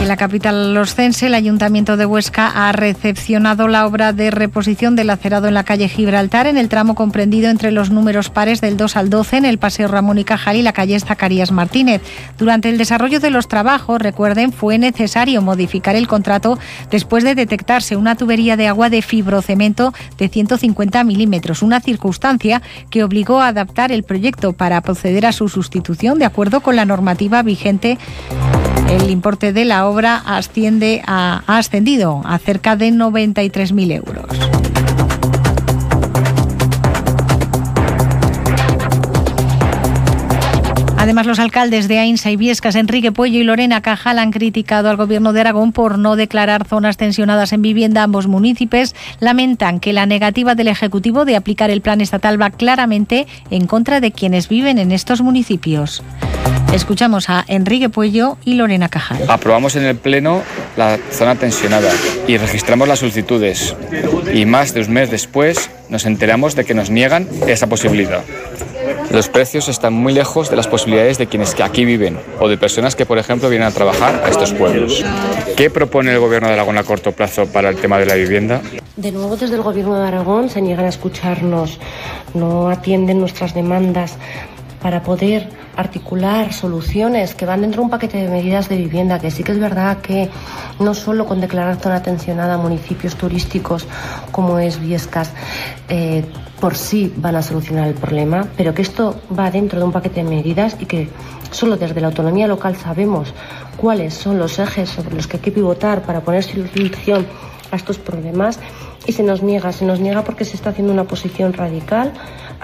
la capital oscense, el Ayuntamiento de Huesca ha recepcionado la obra de reposición del acerado en la calle Gibraltar, en el tramo comprendido entre los números pares del 2 al 12 en el Paseo Ramón y Cajal y la calle Zacarías Martínez. Durante el desarrollo de los trabajos, recuerden, fue necesario modificar el contrato después de detectarse una tubería de agua de fibrocemento de 150 milímetros, una circunstancia que obligó a adaptar el proyecto para proceder a su sustitución de acuerdo con la normativa vigente. El importe de la obra ha ascendido a cerca de 93.000 euros. Además, los alcaldes de Ainsa y Biescas, Enrique Puello y Lorena Cajal, han criticado al Gobierno de Aragón por no declarar zonas tensionadas en vivienda. Ambos municipios lamentan que la negativa del Ejecutivo de aplicar el plan estatal va claramente en contra de quienes viven en estos municipios. Escuchamos a Enrique Puello y Lorena Cajal. Aprobamos en el Pleno la zona tensionada y registramos las solicitudes. Y más de un mes después nos enteramos de que nos niegan esa posibilidad. Los precios están muy lejos de las posibilidades de quienes que aquí viven o de personas que, por ejemplo, vienen a trabajar a estos pueblos. ¿Qué propone el Gobierno de Aragón a corto plazo para el tema de la vivienda? De nuevo, desde el Gobierno de Aragón se niegan a escucharnos, no atienden nuestras demandas para poder articular soluciones que van dentro de un paquete de medidas de vivienda, que sí que es verdad que no solo con declarar zona tensionada a municipios turísticos como es Biescas por sí van a solucionar el problema, pero que esto va dentro de un paquete de medidas y que solo desde la autonomía local sabemos cuáles son los ejes sobre los que hay que pivotar para poner solución a estos problemas, y se nos niega porque se está haciendo una posición radical